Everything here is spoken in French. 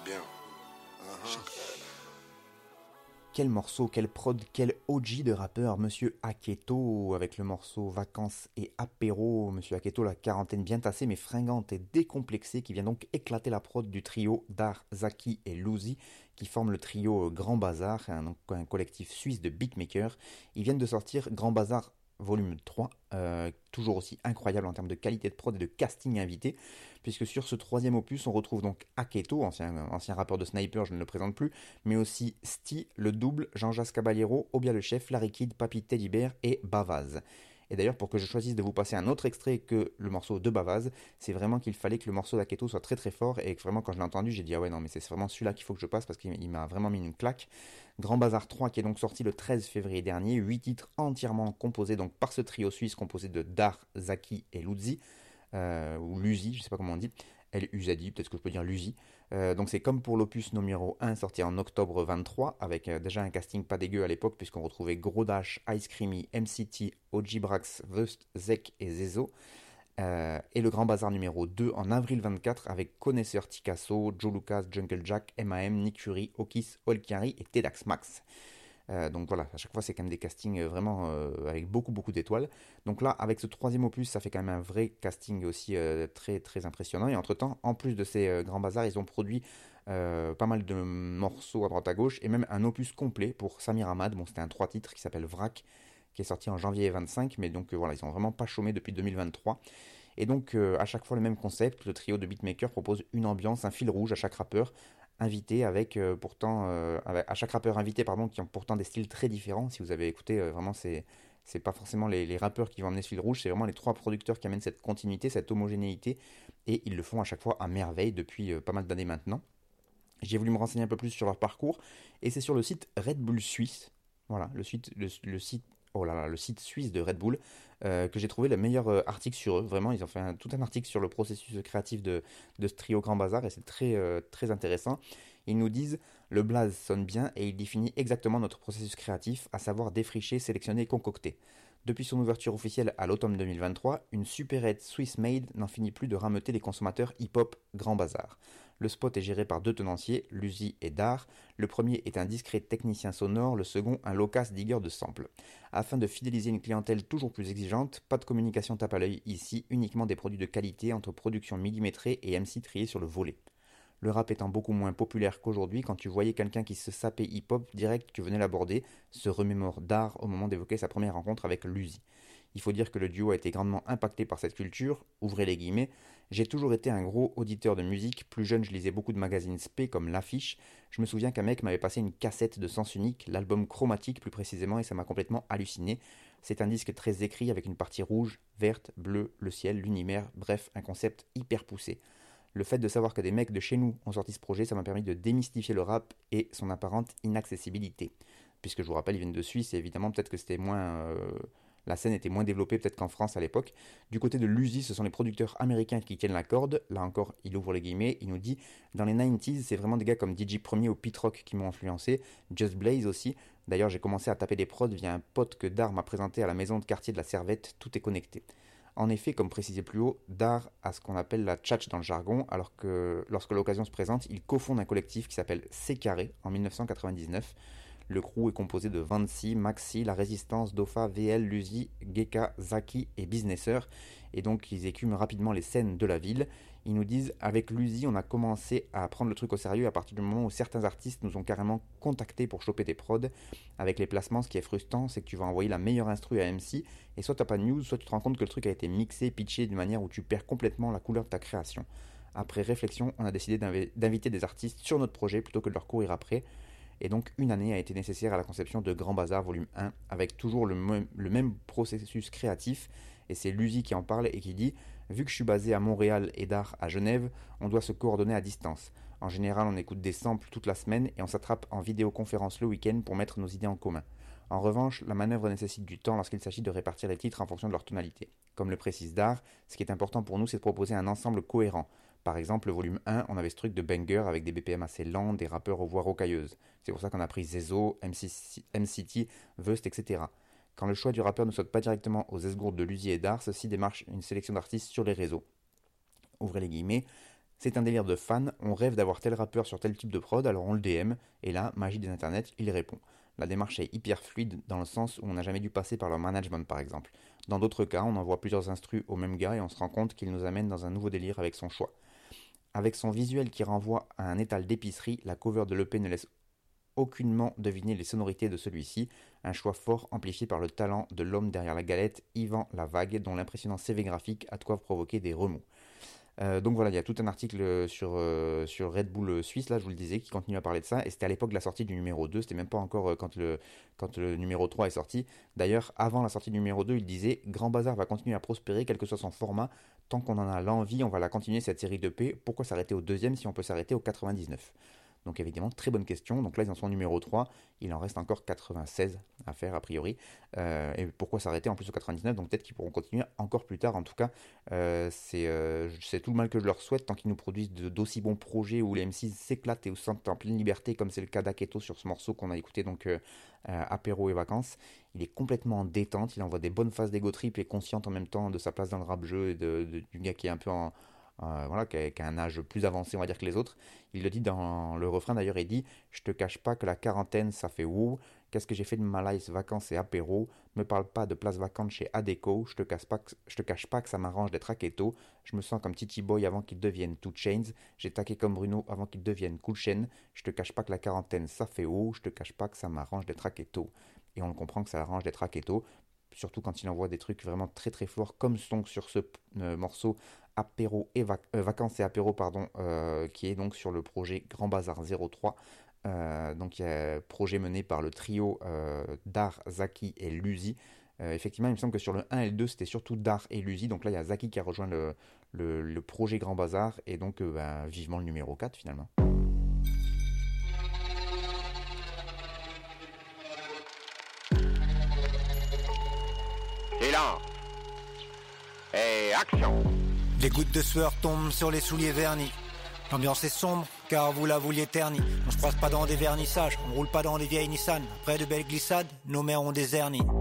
bien. Quel morceau, quel prod, quel OG de rappeur, Monsieur Aketo, avec le morceau Vacances et Apéro. Monsieur Aketo, la quarantaine bien tassée mais fringante et décomplexée, qui vient donc éclater la prod du trio Dar, Zaki et Louzi, qui forment le trio Grand Bazar, un collectif suisse de beatmakers. Ils viennent de sortir Grand Bazar volume 3, toujours aussi incroyable en termes de qualité de prod et de casting invité, puisque sur ce troisième opus, on retrouve donc Aketo, ancien rappeur de Sniper, je ne le présente plus, mais aussi Sti, le double, Jean-Jacques Caballero, Obia le chef, Larry Kid, Papy Teddy Bear et Bavaz. Et d'ailleurs, pour que je choisisse de vous passer un autre extrait que le morceau de Bavaz, c'est vraiment qu'il fallait que le morceau d'Aketo soit très très fort, et que vraiment quand je l'ai entendu, j'ai dit ah ouais non mais c'est vraiment celui-là qu'il faut que je passe parce qu'il m'a vraiment mis une claque. Grand Bazar 3 qui est donc sorti le 13 février dernier, 8 titres entièrement composés donc par ce trio suisse composé de Dar, Zaki et Louzi, ou Luzi, je sais pas comment on dit, L-U-Z-I, peut-être que je peux dire Luzi. Donc c'est comme pour l'opus numéro 1 sorti en octobre 23, avec déjà un casting pas dégueu à l'époque, puisqu'on retrouvait Gros Dash, Ice Creamy, MCT, OG Brax, Vust, Zek et Zezo. Et le Grand Bazar numéro 2 en avril 24 avec Connaisseur Ticasso, Joe Lucas, Jungle Jack, M.A.M, Nick Fury, Okis, Olkiari et Tedax Max. Donc voilà, à chaque fois c'est quand même des castings vraiment avec beaucoup d'étoiles. Donc là, avec ce troisième opus, ça fait quand même un vrai casting aussi très très impressionnant. Et entre temps, en plus de ces grands bazars, ils ont produit pas mal de morceaux à droite à gauche et même un opus complet pour Samir Hamad. Bon, c'était un 3 titres qui s'appelle Vrac, qui est sorti en janvier 25, mais donc voilà, ils ont vraiment pas chômé depuis 2023. Et donc à chaque fois le même concept, le trio de beatmakers propose une ambiance, un fil rouge à chaque rappeur invité avec à chaque rappeur invité pardon qui ont pourtant des styles très différents. Si vous avez écouté vraiment c'est pas forcément les rappeurs qui vont amener ce fil rouge, c'est vraiment les trois producteurs qui amènent cette continuité, cette homogénéité, et ils le font à chaque fois à merveille depuis pas mal d'années maintenant. J'ai voulu me renseigner un peu plus sur leur parcours, et c'est sur le site Red Bull Suisse, voilà, le site, oh là là, le site suisse de Red Bull, que j'ai trouvé le meilleur article sur eux. Vraiment, ils ont fait tout un article sur le processus créatif de ce trio Grand Bazar, et c'est très intéressant. Ils nous disent, le blaze sonne bien et il définit exactement notre processus créatif, à savoir défricher, sélectionner et concocter. Depuis son ouverture officielle à l'automne 2023, une supérette Swiss Made n'en finit plus de rameuter les consommateurs hip-hop Grand Bazar. Le spot est géré par deux tenanciers, Luzi et Dar. Le premier est un discret technicien sonore, le second un loquace digueur de samples. Afin de fidéliser une clientèle toujours plus exigeante, pas de communication tape à l'œil ici, uniquement des produits de qualité entre production millimétrée et MC trié sur le volet. Le rap étant beaucoup moins populaire qu'aujourd'hui, quand tu voyais quelqu'un qui se sapait hip-hop, direct tu venais l'aborder, se remémore Dar au moment d'évoquer sa première rencontre avec Luzi. Il faut dire que le duo a été grandement impacté par cette culture, ouvrez les guillemets. J'ai toujours été un gros auditeur de musique, plus jeune je lisais beaucoup de magazines spé comme L'Affiche. Je me souviens qu'un mec m'avait passé une cassette de Sens Unique, l'album Chromatique plus précisément, et ça m'a complètement halluciné. C'est un disque très écrit avec une partie rouge, verte, bleue, le ciel, l'univers, bref, un concept hyper poussé. Le fait de savoir que des mecs de chez nous ont sorti ce projet, ça m'a permis de démystifier le rap et son apparente inaccessibilité. Puisque je vous rappelle, ils viennent de Suisse et évidemment peut-être que c'était moins... la scène était moins développée peut-être qu'en France à l'époque. Du côté de l'Uzi, ce sont les producteurs américains qui tiennent la corde. Là encore, il ouvre les guillemets, il nous dit dans les 90s, c'est vraiment des gars comme DJ Premier ou Pete Rock qui m'ont influencé. Just Blaze aussi. D'ailleurs, j'ai commencé à taper des prods via un pote que Dar m'a présenté à la maison de quartier de la Servette. Tout est connecté. En effet, comme précisé plus haut, Dar a ce qu'on appelle la tchatch dans le jargon, alors que lorsque l'occasion se présente, il cofonde un collectif qui s'appelle C Carré en 1999. Le crew est composé de Vancy, Maxi, La Résistance, Dofa, VL, Luzi, Geka, Zaki et Businesser. Et donc ils écument rapidement les scènes de la ville. Ils nous disent, avec Luzi, on a commencé à prendre le truc au sérieux à partir du moment où certains artistes nous ont carrément contactés pour choper des prods. Avec les placements, ce qui est frustrant, c'est que tu vas envoyer la meilleure instru à MC, et soit t'as pas de news, soit tu te rends compte que le truc a été mixé, pitché d'une manière où tu perds complètement la couleur de ta création. Après réflexion, on a décidé d'inviter des artistes sur notre projet plutôt que de leur courir après. Et donc une année a été nécessaire à la conception de Grand Bazar volume 1, avec toujours le même processus créatif, et c'est Luzi qui en parle et qui dit « Vu que je suis basé à Montréal et Dar à Genève, on doit se coordonner à distance. En général, on écoute des samples toute la semaine et on s'attrape en vidéoconférence le week-end pour mettre nos idées en commun. En revanche, la manœuvre nécessite du temps lorsqu'il s'agit de répartir les titres en fonction de leur tonalité. Comme le précise Dar, ce qui est important pour nous, c'est de proposer un ensemble cohérent. Par exemple, le volume 1, on avait ce truc de banger avec des BPM assez lents, des rappeurs aux voix rocailleuses. C'est pour ça qu'on a pris Zezo, MCT, Vust, etc. Quand le choix du rappeur ne saute pas directement aux esgourdes de Luzi et Dar, ceci démarche une sélection d'artistes sur les réseaux. Ouvrez les guillemets. C'est un délire de fan, on rêve d'avoir tel rappeur sur tel type de prod, alors on le DM, et là, magie des internets, il répond. La démarche est hyper fluide dans le sens où on n'a jamais dû passer par leur management par exemple. Dans d'autres cas, on envoie plusieurs instrus au même gars et on se rend compte qu'il nous amène dans un nouveau délire avec son choix. Avec son visuel qui renvoie à un étal d'épicerie, la cover de l'EP ne laisse aucunement deviner les sonorités de celui-ci, un choix fort amplifié par le talent de l'homme derrière la galette, Yvan Lavague, dont l'impressionnant CV graphique a de quoi provoquer des remous. Donc voilà, il y a tout un article sur Red Bull Suisse, là je vous le disais, qui continue à parler de ça, et c'était à l'époque de la sortie du numéro 2, c'était même pas encore quand le numéro 3 est sorti. D'ailleurs, avant la sortie du numéro 2, il disait « Grand Bazar va continuer à prospérer, quel que soit son format, tant qu'on en a l'envie, on va la continuer cette série de P, pourquoi s'arrêter au deuxième si on peut s'arrêter au 99 ?» Donc évidemment, très bonne question. Donc là, ils en sont au numéro 3. Il en reste encore 96 à faire, a priori. Et pourquoi s'arrêter en plus au 99? Donc peut-être qu'ils pourront continuer encore plus tard. En tout cas, c'est tout le mal que je leur souhaite tant qu'ils nous produisent d'aussi bons projets où les MC s'éclatent et où se sentent en pleine liberté, comme c'est le cas d'Aketo sur ce morceau qu'on a écouté, donc Apéro et Vacances. Il est complètement en détente. Il envoie des bonnes phases d'ego trip et consciente en même temps de sa place dans le rap-jeu et du gars qui est un peu voilà, qui a un âge plus avancé, on va dire, que les autres. Il le dit dans le refrain d'ailleurs, il dit « Je te cache pas que la quarantaine, ça fait wow. Qu'est-ce que j'ai fait de ma life, vacances et apéro. Me parle pas de place vacante chez Adecco. Je te cache pas que ça m'arrange d'être Aketo. Je me sens comme Titi Boy avant qu'il devienne 2 Chainz. J'ai taqué comme Bruno avant qu'il devienne Cool Chain. Je te cache pas que la quarantaine, ça fait wow. Je te cache pas que ça m'arrange d'être Aketo. » Et on le comprend que ça arrange d'être Aketo, surtout quand il envoie des trucs vraiment très très forts, comme donc sur ce morceau Apéro et Vacances et Apéro, pardon, qui est donc sur le projet Grand Bazar 03. Donc il y a un projet mené par le trio Dar, Zaki et Luzi. Effectivement, il me semble que sur le 1 et le 2, c'était surtout Dar et Luzi. Donc là, il y a Zaki qui a rejoint le projet Grand Bazar. Et donc, vivement le numéro 4 finalement. Silence. Et action. Des gouttes de sueur tombent sur les souliers vernis. L'ambiance est sombre, car vous la vouliez ternie. On se croise pas dans des vernissages, on roule pas dans des vieilles Nissan. Après de belles glissades, nos mères ont des hernies.